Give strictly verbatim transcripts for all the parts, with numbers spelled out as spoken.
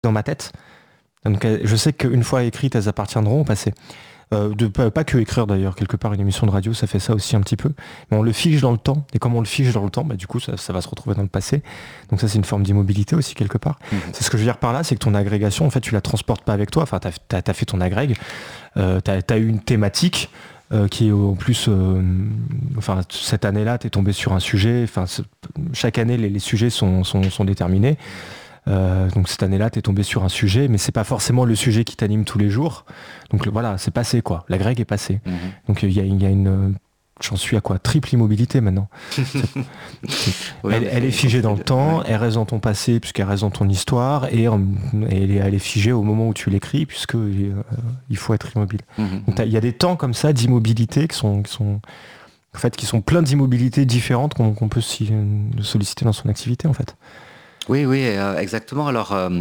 dans ma tête. Donc je sais qu'une fois écrites, elles appartiendront au passé. Euh, de, pas, pas que écrire d'ailleurs, quelque part une émission de radio ça fait ça aussi un petit peu, mais on le fige dans le temps, et comme on le fige dans le temps, bah, du coup ça, ça va se retrouver dans le passé, donc ça c'est une forme d'immobilité aussi quelque part. Mmh. C'est ce que je veux dire par là, c'est que ton agrégation en fait tu la transportes pas avec toi, enfin t'as, t'as, t'as fait ton agrég, euh, t'as, t'as eu une thématique euh, qui est en plus, euh, enfin cette année-là t'es tombé sur un sujet, enfin chaque année les, les sujets sont, sont, sont déterminés. Euh, donc cette année-là, t'es tombé sur un sujet, mais c'est pas forcément le sujet qui t'anime tous les jours. Donc le, voilà, c'est passé quoi. La grecque est passée. Mmh. Donc il y, y a une, j'en suis à quoi, triple immobilité maintenant. c'est, c'est, oui, elle, elle est figée dans le temps, ouais. Elle reste dans ton passé puisqu'elle reste dans ton histoire, et, et elle, est, elle est figée au moment où tu l'écris puisque euh, il faut être immobile. Mmh. Donc il y a des temps comme ça d'immobilité qui sont, qui sont en fait, qui sont plein d'immobilités différentes qu'on, qu'on peut si, euh, solliciter dans son activité en fait. Oui, oui, euh, exactement. Alors, euh,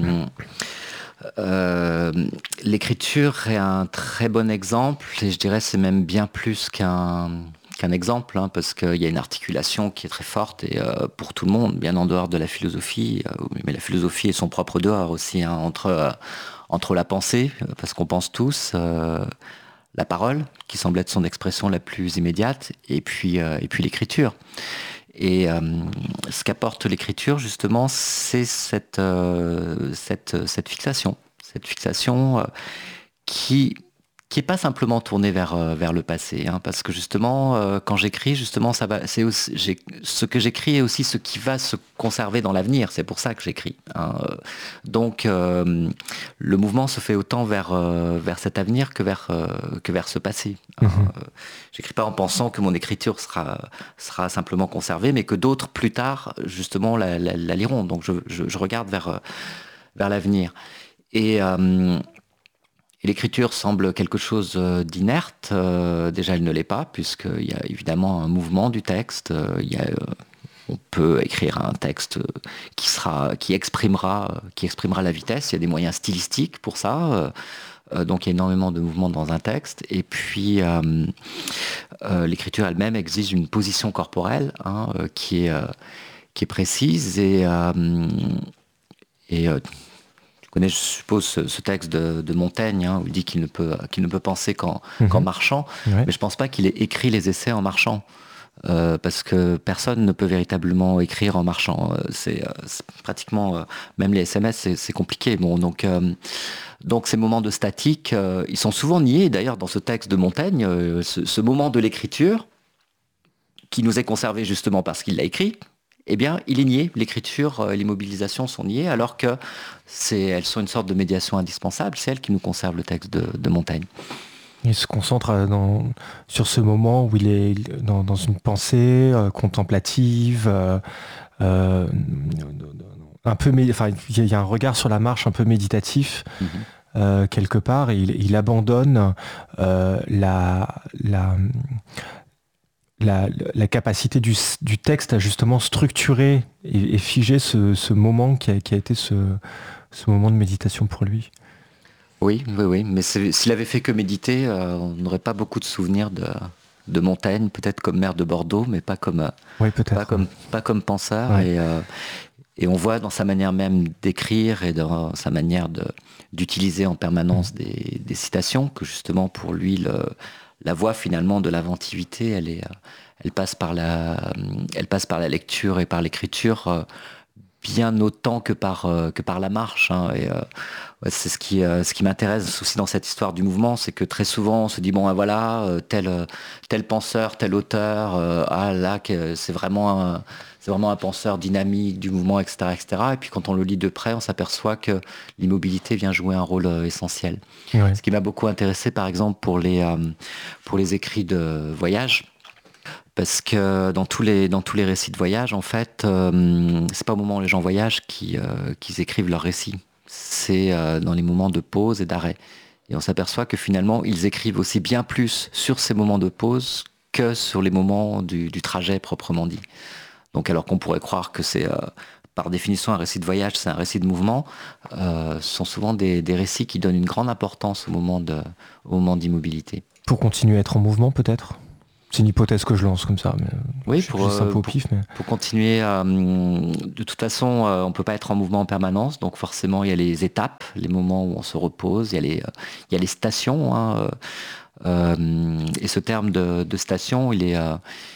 euh, l'écriture est un très bon exemple, et je dirais c'est même bien plus qu'un, qu'un exemple, hein, parce qu'il y a une articulation qui est très forte, et euh, pour tout le monde, bien en dehors de la philosophie, euh, mais la philosophie est son propre dehors aussi, hein, entre, euh, entre la pensée, parce qu'on pense tous, euh, la parole, qui semble être son expression la plus immédiate, et puis, euh, et puis l'écriture. Et euh, ce qu'apporte l'écriture, justement, c'est cette, euh, cette, cette fixation. Cette fixation euh, qui qui n'est pas simplement tournée vers, euh, vers le passé. Hein, parce que justement, euh, quand j'écris, justement, ça va, c'est aussi, j'ai, ce que j'écris est aussi ce qui va se conserver dans l'avenir. C'est pour ça que j'écris. Hein. Donc, euh, le mouvement se fait autant vers, euh, vers cet avenir que vers, euh, que vers ce passé. Hein. Mm-hmm. Euh, j'écris pas en pensant que mon écriture sera, sera simplement conservée, mais que d'autres, plus tard, justement, la, la, la liront. Donc, je, je, je regarde vers, vers l'avenir. Et... Euh, Et l'écriture semble quelque chose d'inerte. Euh, déjà, elle ne l'est pas, puisqu'il y a évidemment un mouvement du texte. Euh, il y a, euh, on peut écrire un texte qui, sera, qui, exprimera, qui exprimera la vitesse. Il y a des moyens stylistiques pour ça. Euh, donc, il y a énormément de mouvements dans un texte. Et puis, euh, euh, l'écriture elle-même exige une position corporelle hein, euh, qui, est, euh, qui est précise. Et... Euh, et euh, Tu connais, je suppose, ce, ce texte de, de Montaigne, hein, où il dit qu'il ne peut, qu'il ne peut penser qu'en, mmh. qu'en marchant. Ouais. Mais je ne pense pas qu'il ait écrit les essais en marchant. Euh, parce que personne ne peut véritablement écrire en marchant. Euh, c'est, euh, c'est pratiquement... Euh, même les S M S, c'est, c'est compliqué. Bon, donc, euh, donc ces moments de statique, euh, ils sont souvent niés. D'ailleurs, dans ce texte de Montaigne, euh, ce, ce moment de l'écriture, qui nous est conservé justement parce qu'il l'a écrit, eh bien, il est nié. L'écriture et l'immobilisation sont niées, alors que c'est, elles sont une sorte de médiation indispensable. C'est elles qui nous conservent le texte de, de Montaigne. Il se concentre dans, sur ce moment où il est dans, dans une pensée euh, contemplative, euh, euh, un peu, enfin, il y a un regard sur la marche un peu méditatif. Mm-hmm. Euh, quelque part, et il, il abandonne euh, la, la, la, la capacité du, du texte à justement structurer et, et figer ce, ce moment qui a, qui a été ce, ce moment de méditation pour lui. Oui, oui, oui. Mais s'il avait fait que méditer, euh, on n'aurait pas beaucoup de souvenirs de, de Montaigne, peut-être comme maire de Bordeaux, mais pas comme, oui, peut-être, pas comme, ouais. pas comme penseur. Ouais. Et, euh, et on voit dans sa manière même d'écrire et dans sa manière de, d'utiliser en permanence mmh. des, des citations que justement pour lui, le, la voie finalement de l'inventivité, elle, est, elle, passe par la, elle passe par la lecture et par l'écriture. Euh, bien autant que par, euh, que par la marche. Hein. Et, euh, ouais, c'est ce qui, euh, ce qui m'intéresse aussi dans cette histoire du mouvement, c'est que très souvent on se dit, bon ben voilà, euh, tel, tel penseur, tel auteur, euh, ah là, que c'est, vraiment un, c'est vraiment un penseur dynamique du mouvement, et cetera, et cetera. Et puis quand on le lit de près, on s'aperçoit que l'immobilité vient jouer un rôle euh, essentiel. Ouais. Ce qui m'a beaucoup intéressé, par exemple, pour les, euh, pour les écrits de voyage. Parce que dans tous les, dans tous les récits de voyage, en fait, euh, c'est pas au moment où les gens voyagent qu'ils, euh, qu'ils écrivent leurs récits. C'est euh, dans les moments de pause et d'arrêt. Et on s'aperçoit que finalement, ils écrivent aussi bien plus sur ces moments de pause que sur les moments du, du trajet proprement dit. Donc alors qu'on pourrait croire que c'est, euh, par définition, un récit de voyage, c'est un récit de mouvement, euh, ce sont souvent des, des récits qui donnent une grande importance au moment, de, au moment d'immobilité. Pour continuer à être en mouvement, peut-être ? C'est une hypothèse que je lance comme ça. Mais oui, je pour, un peu au pour, pif, mais... pour continuer, euh, de toute façon, euh, on ne peut pas être en mouvement en permanence, donc forcément, il y a les étapes, les moments où on se repose, il y a les, euh, il y a les stations. Hein, euh, et ce terme de, de station, il est... Euh,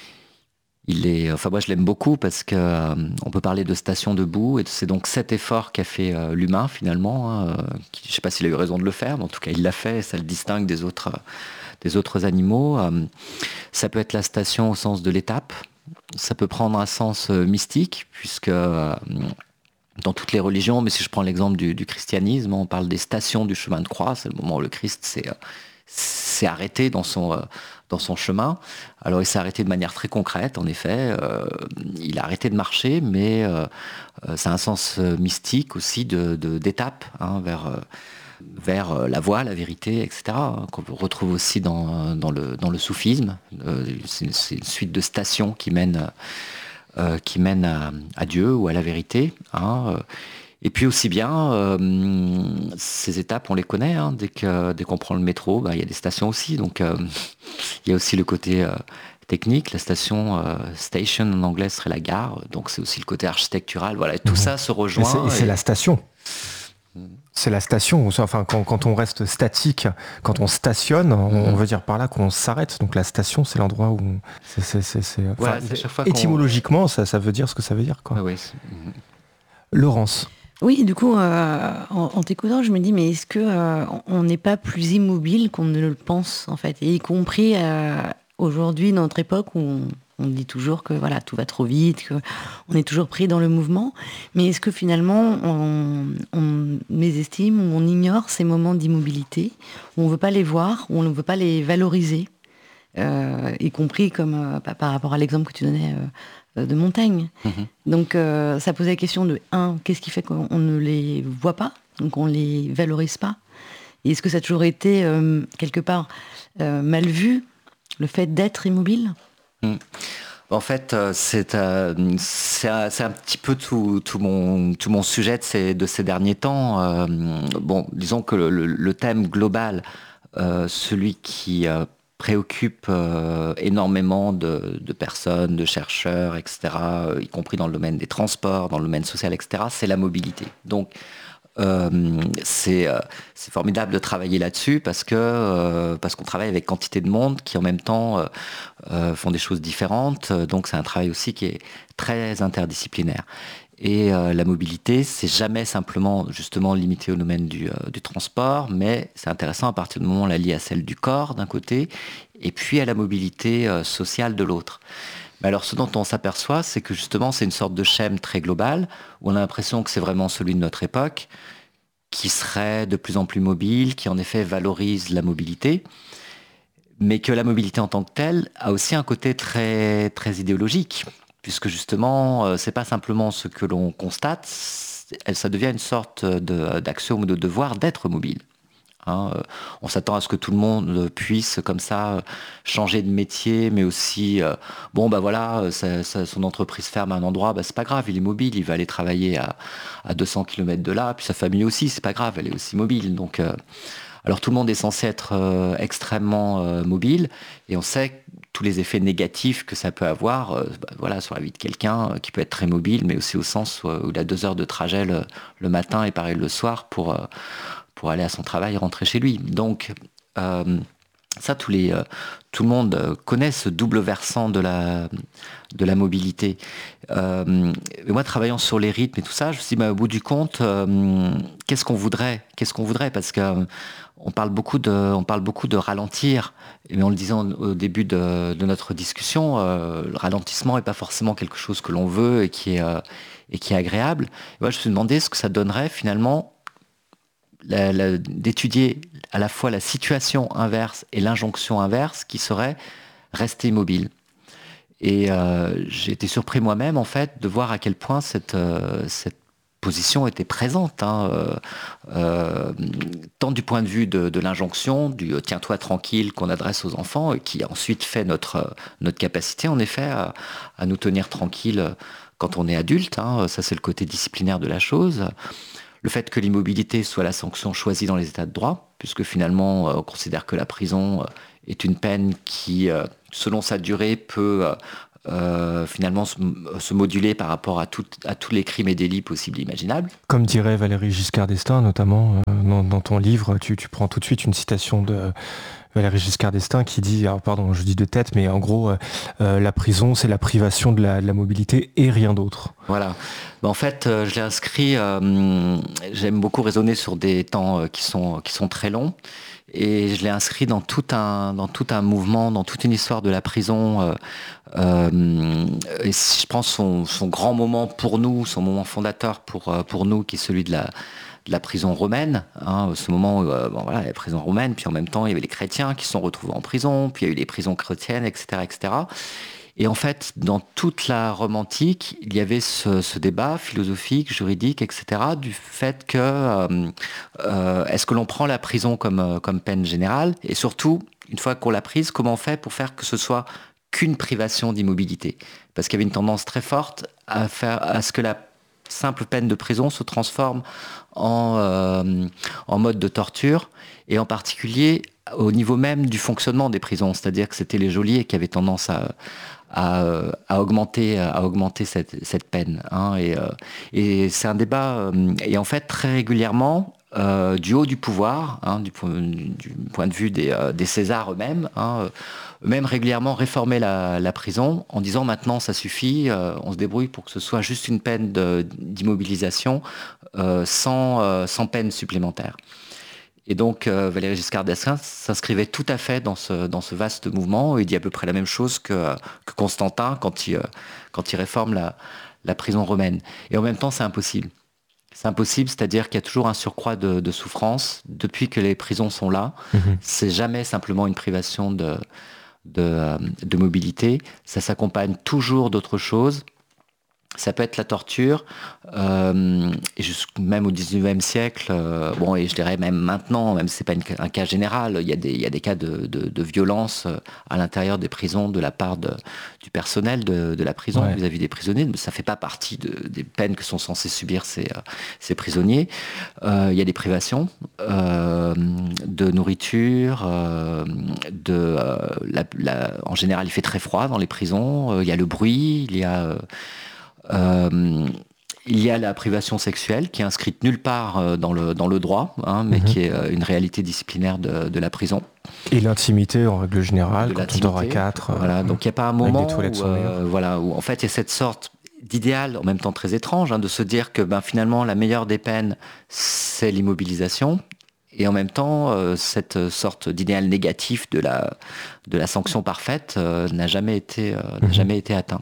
Il est, enfin moi je l'aime beaucoup parce que euh, on peut parler de station debout et c'est donc cet effort qu'a fait euh, l'humain finalement. Hein, euh, qui, je ne sais pas s'il a eu raison de le faire, mais en tout cas il l'a fait. Et ça le distingue des autres, euh, des autres animaux. Euh, ça peut être la station au sens de l'étape. Ça peut prendre un sens euh, mystique puisque euh, dans toutes les religions, mais si je prends l'exemple du, du christianisme, on parle des stations du chemin de croix. C'est le moment où le Christ s'est, euh, s'est arrêté dans son euh, dans son chemin. Alors il s'est arrêté de manière très concrète, en effet. Euh, il a arrêté de marcher, mais euh, ça a un sens mystique aussi de, de, d'étape hein, vers, euh, vers la voie, la vérité, et cetera. Hein, qu'on retrouve aussi dans, dans, le, dans le soufisme. Euh, c'est, c'est une suite de stations qui mènent, euh, qui mènent à, à Dieu ou à la vérité. Hein, et puis aussi bien, euh, ces étapes, on les connaît. Hein, dès, que, dès qu'on prend le métro, bah, il y a des stations aussi. Donc, euh, il y a aussi le côté euh, technique. La station, euh, station en anglais serait la gare. Donc, c'est aussi le côté architectural. Voilà, et tout mmh. ça se rejoint. Et c'est, et c'est et... la station. C'est la station. Enfin, quand, quand on reste statique, quand on stationne, on, mmh. on veut dire par là qu'on s'arrête. Donc, la station, c'est l'endroit où... C'est, c'est, c'est, c'est... Voilà, enfin, c'est chaque fois étymologiquement, ça, ça veut dire ce que ça veut dire. Quoi. Ah oui, mmh. Laurence. Oui, du coup, euh, en, en t'écoutant, je me dis, mais est-ce que euh, on n'est pas plus immobile qu'on ne le pense, en fait, et y compris euh, aujourd'hui, dans notre époque, où on, on dit toujours que voilà, tout va trop vite, qu'on est toujours pris dans le mouvement, mais est-ce que finalement, on, on mésestime ou on ignore ces moments d'immobilité, où on ne veut pas les voir, où on ne veut pas les valoriser, euh, y compris comme euh, par rapport à l'exemple que tu donnais euh, de Montaigne. Mmh. Donc euh, ça posait la question de, un, qu'est-ce qui fait qu'on ne les voit pas, donc on ne les valorise pas, et est-ce que ça a toujours été euh, quelque part euh, mal vu, le fait d'être immobile? mmh. En fait, c'est, euh, c'est, un, c'est un petit peu tout, tout, mon, tout mon sujet de ces, de ces derniers temps. Euh, bon, disons que le, le thème global, euh, celui qui euh, préoccupe euh, énormément de, de personnes, de chercheurs, et cetera, euh, y compris dans le domaine des transports, dans le domaine social, et cetera, c'est la mobilité. Donc, euh, c'est, euh, c'est formidable de travailler là-dessus parce que euh, parce qu'on travaille avec quantité de monde qui en même temps euh, euh, font des choses différentes. Donc, c'est un travail aussi qui est très interdisciplinaire. Et euh, la mobilité, c'est jamais simplement justement limité au domaine du, euh, du transport, mais c'est intéressant à partir du moment où on la lie à celle du corps d'un côté, et puis à la mobilité euh, sociale de l'autre. Mais alors ce dont on s'aperçoit, c'est que justement c'est une sorte de schème très global, où on a l'impression que c'est vraiment celui de notre époque, qui serait de plus en plus mobile, qui en effet valorise la mobilité, mais que la mobilité en tant que telle a aussi un côté très, très idéologique. Puisque justement, euh, c'est pas simplement ce que l'on constate, ça devient une sorte de, d'axiome ou de devoir d'être mobile. Hein, euh, on s'attend à ce que tout le monde puisse comme ça changer de métier, mais aussi, euh, bon bah voilà, ça, ça, son entreprise ferme à un endroit, bah c'est pas grave, il est mobile, il va aller travailler à, à deux cents kilomètres de là, puis sa famille aussi, c'est pas grave, elle est aussi mobile. Donc, euh, alors tout le monde est censé être euh, extrêmement euh, mobile, et on sait tous les effets négatifs que ça peut avoir euh, bah, voilà, sur la vie de quelqu'un euh, qui peut être très mobile, mais aussi au sens euh, où il a deux heures de trajet le, le matin et pareil le soir pour, euh, pour aller à son travail et rentrer chez lui. Donc euh, ça, tous les, euh, tout le monde connaît ce double versant de la, de la mobilité. Euh, et moi, travaillant sur les rythmes et tout ça, je me suis dit, bah, au bout du compte, euh, qu'est-ce qu'on voudrait Qu'est-ce qu'on voudrait Parce que euh, on parle beaucoup de, on parle beaucoup de ralentir, mais on le disait au début de, de notre discussion, euh, le ralentissement n'est pas forcément quelque chose que l'on veut et qui est, euh, et qui est agréable. Et moi, je me suis demandé ce que ça donnerait finalement la, la, d'étudier à la fois la situation inverse et l'injonction inverse qui serait rester immobile. Et euh, j'ai été surpris moi-même en fait de voir à quel point cette, euh, cette position était présente, hein, euh, euh, tant du point de vue de, de l'injonction, du euh, tiens-toi tranquille qu'on adresse aux enfants, et qui ensuite fait notre, notre capacité en effet à, à nous tenir tranquilles quand on est adulte, hein, ça c'est le côté disciplinaire de la chose. Le fait que l'immobilité soit la sanction choisie dans les états de droit, puisque finalement on considère que la prison est une peine qui, selon sa durée, peut euh, finalement se, se moduler par rapport à, tout, à tous les crimes et délits possibles et imaginables. Comme dirait Valéry Giscard d'Estaing, notamment, euh, dans, dans ton livre, tu, tu prends tout de suite une citation de Valéry Giscard d'Estaing qui dit, alors pardon, je dis de tête, mais en gros, euh, euh, la prison, c'est la privation de la, de la mobilité et rien d'autre. Voilà. Ben, en fait, euh, je l'ai inscrit, euh, j'aime beaucoup raisonner sur des temps euh, qui sont, qui sont très longs, et je l'ai inscrit dans tout un, dans tout un mouvement, dans toute une histoire de la prison. Euh, euh, et si je prends son, son grand moment pour nous, son moment fondateur pour, pour nous, qui est celui de la de la prison romaine, hein, ce moment où euh, bon, voilà, la prison romaine, puis en même temps il y avait les chrétiens qui se sont retrouvés en prison, puis il y a eu les prisons chrétiennes, et cetera, et cetera. Et en fait, dans toute la Rome antique, il y avait ce, ce débat philosophique, juridique, et cetera, du fait que euh, euh, est-ce que l'on prend la prison comme, comme peine générale, et surtout, une fois qu'on l'a prise, comment on fait pour faire que ce soit qu'une privation d'immobilité? Parce qu'il y avait une tendance très forte à, faire, à ce que la simple peine de prison se transforme en, euh, en mode de torture, et en particulier au niveau même du fonctionnement des prisons, c'est-à-dire que c'était les geôliers qui avaient tendance à, à, à augmenter, à augmenter cette, cette peine. Hein, et, euh, et c'est un débat, euh, et en fait très régulièrement, euh, du haut du pouvoir, hein, du, point, du point de vue des, euh, des Césars eux-mêmes, hein, même régulièrement réformer la, la prison en disant maintenant ça suffit, euh, on se débrouille pour que ce soit juste une peine de, d'immobilisation euh, sans, euh, sans peine supplémentaire. Et donc euh, Valéry Giscard d'Estaing s'inscrivait tout à fait dans ce, dans ce vaste mouvement. Il dit à peu près la même chose que, que Constantin quand il, euh, quand il réforme la, la prison romaine. Et en même temps, c'est impossible. C'est impossible, c'est-à-dire qu'il y a toujours un surcroît de, de souffrance. Depuis que les prisons sont là, mmh. c'est jamais simplement une privation de, de, de mobilité. Ça s'accompagne toujours d'autres choses. Ça peut être la torture, euh, et même au dix-neuvième siècle, euh, bon, et je dirais même maintenant, même si ce n'est pas une, un cas général, il y a des, il y a des cas de, de, de violence à l'intérieur des prisons de la part de, du personnel de, de la prison ouais. vis-à-vis des prisonniers. Ça ne fait pas partie de, des peines que sont censés subir ces, ces prisonniers. Euh, il y a des privations euh, de nourriture, euh, de, euh, la, la, en général, il fait très froid dans les prisons, euh, il y a le bruit, il y a... Euh, Euh, il y a la privation sexuelle qui est inscrite nulle part euh, dans, le, dans le droit, hein, mais mmh. qui est euh, une réalité disciplinaire de, de la prison. Et l'intimité en règle générale, de quand on dort à quatre. Voilà, euh, donc il n'y a pas un moment où, euh, voilà, où en fait il y a cette sorte d'idéal, en même temps très étrange, hein, de se dire que ben, finalement la meilleure des peines c'est l'immobilisation. Et en même temps, euh, cette sorte d'idéal négatif de la, de la sanction parfaite euh, n'a jamais été, euh, mmh. n'a jamais été atteint.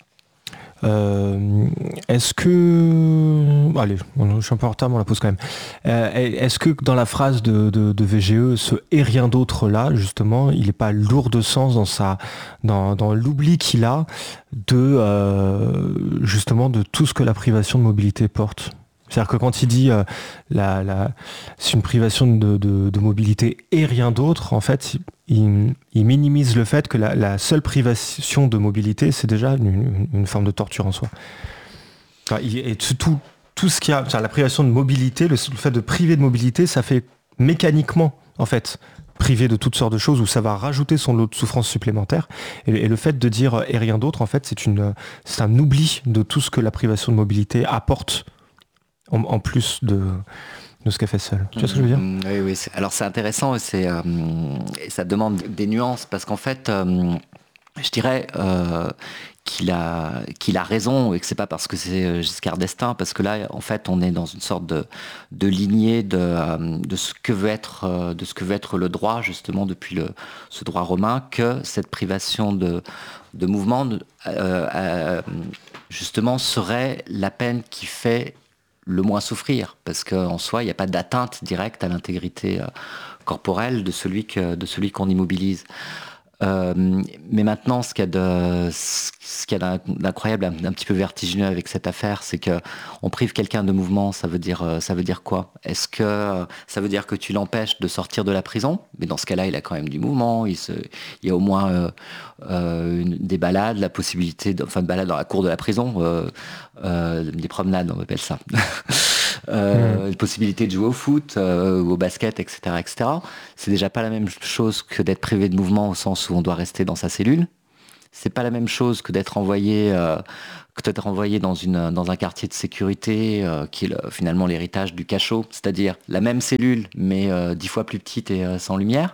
Euh, est-ce que... Allez, je suis un peu en retard, mais on la pose quand même. Euh, est-ce que dans la phrase de, de, de V G E, ce « et rien d'autre » là, justement, il n'est pas lourd de sens dans, sa, dans, dans l'oubli qu'il a de, euh, justement, de tout ce que la privation de mobilité porte ? C'est-à-dire que quand il dit euh, la, la, c'est une privation de, de, de mobilité et rien d'autre, en fait, il, il minimise le fait que la, la seule privation de mobilité, c'est déjà une, une forme de torture en soi. Enfin, il, et tout, tout ce qu'il y a, la privation de mobilité, le, le fait de priver de mobilité, ça fait mécaniquement, en fait, priver de toutes sortes de choses où ça va rajouter son lot de souffrance supplémentaire. Et, et le fait de dire et rien d'autre, en fait, c'est, une, c'est un oubli de tout ce que la privation de mobilité apporte. En, en plus de, de ce qu'elle fait seule. Tu vois ce que je veux dire ? Oui, oui. C'est, alors c'est intéressant et, c'est, euh, et ça demande des nuances parce qu'en fait, euh, je dirais euh, qu'il a, qu'il a raison et que c'est pas parce que c'est Giscard d'Estaing, parce que là, en fait, on est dans une sorte de, de lignée de, de, ce que veut être, de ce que veut être le droit, justement, depuis le, ce droit romain, que cette privation de, de mouvement, euh, euh, justement, serait la peine qui fait le moins souffrir, parce qu'en soi, il n'y a pas d'atteinte directe à l'intégrité euh, corporelle de celui, que, de celui qu'on immobilise. Euh, mais maintenant, ce qu'il y a, de, ce qu'il y a d'incroyable, un, un petit peu vertigineux avec cette affaire, c'est qu'on prive quelqu'un de mouvement, ça veut dire, ça veut dire quoi ? Est-ce que ça veut dire que tu l'empêches de sortir de la prison ? Mais dans ce cas-là, il a quand même du mouvement, il, se, il y a au moins euh, euh, une, des balades, la possibilité, de, enfin, de balades dans la cour de la prison, euh, euh, des promenades, on appelle ça. euh, mmh. possibilité de jouer au foot euh, ou au basket, et cetera, et cetera. C'est déjà pas la même chose que d'être privé de mouvement au sens où on doit rester dans sa cellule. C'est pas la même chose que d'être envoyé, euh, que d'être envoyé dans, une, dans un quartier de sécurité euh, qui est le, finalement l'héritage du cachot, c'est-à-dire la même cellule mais euh, dix fois plus petite et euh, sans lumière.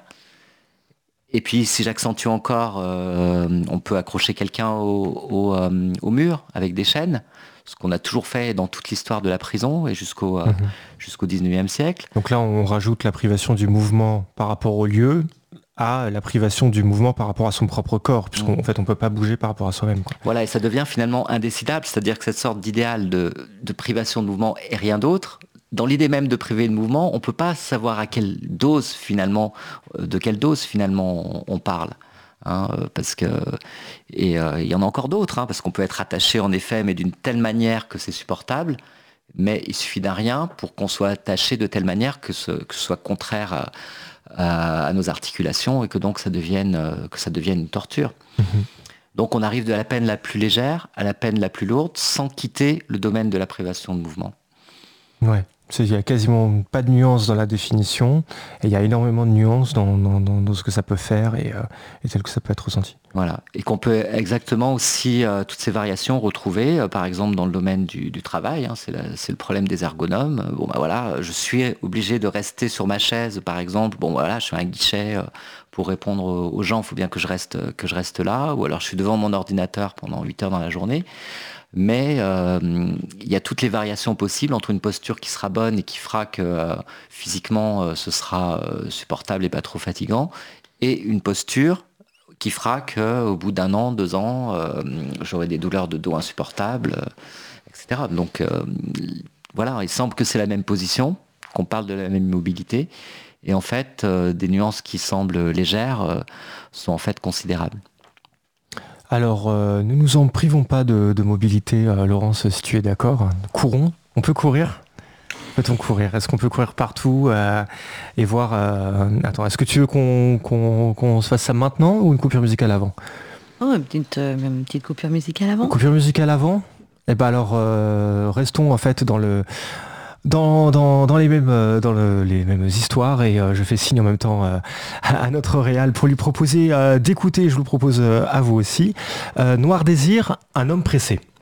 Et puis si j'accentue encore, euh, on peut accrocher quelqu'un au, au, euh, au mur avec des chaînes, ce qu'on a toujours fait dans toute l'histoire de la prison et jusqu'au, euh, mmh. jusqu'au dix-neuvième siècle. Donc là on rajoute la privation du mouvement par rapport au lieu à la privation du mouvement par rapport à son propre corps, puisqu'en mmh. fait on ne peut pas bouger par rapport à soi-même. Quoi. Voilà, et ça devient finalement indécidable, c'est-à-dire que cette sorte d'idéal de, de privation de mouvement et rien d'autre, dans l'idée même de priver de mouvement, on ne peut pas savoir à quelle dose finalement, de quelle dose finalement on, on parle. Hein, parce que, et euh, il y en a encore d'autres, hein, parce qu'on peut être attaché en effet, mais d'une telle manière que c'est supportable, mais il suffit d'un rien pour qu'on soit attaché de telle manière que ce, que ce soit contraire à, à, à nos articulations et que donc ça devienne, euh, que ça devienne une torture. Mmh. Donc on arrive de la peine la plus légère à la peine la plus lourde sans quitter le domaine de la privation de mouvement. Ouais. Il n'y a quasiment pas de nuances dans la définition et il y a énormément de nuances dans, dans, dans, dans ce que ça peut faire et, euh, et tel que ça peut être ressenti. Voilà, et qu'on peut exactement aussi euh, toutes ces variations retrouver, euh, par exemple dans le domaine du, du travail, hein, c'est, la, c'est le problème des ergonomes. Bon bah voilà, je suis obligé de rester sur ma chaise, par exemple. Bon voilà, je suis à un guichet euh, pour répondre aux gens, il faut bien que je reste que je reste là, ou alors je suis devant mon ordinateur pendant huit heures dans la journée. Mais euh, il y a toutes les variations possibles entre une posture qui sera bonne et qui fera que euh, physiquement euh, ce sera euh, supportable et pas trop fatigant, et une posture qui fera qu'au bout d'un an, deux ans, euh, j'aurai des douleurs de dos insupportables, euh, et cetera. Donc euh, voilà, il semble que c'est la même position, qu'on parle de la même mobilité, et en fait, euh, des nuances qui semblent légères euh, sont en fait considérables. Alors, euh, ne nous en privons pas de, de mobilité, euh, Laurence, si tu es d'accord. Courons. On peut courir ? Peut-on courir ? Est-ce qu'on peut courir partout euh, et voir... Euh... Attends, est-ce que tu veux qu'on, qu'on, qu'on se fasse ça maintenant ou une coupure musicale avant ? Oh, une petite, euh, une petite coupure musicale avant. Coupure musicale avant ? Eh ben alors, euh, restons en fait dans le... Dans, dans, dans, les, mêmes, dans le, les mêmes histoires et euh, je fais signe en même temps euh, à notre réal pour lui proposer euh, d'écouter, je vous le propose euh, à vous aussi, euh, Noir Désir, un homme pressé.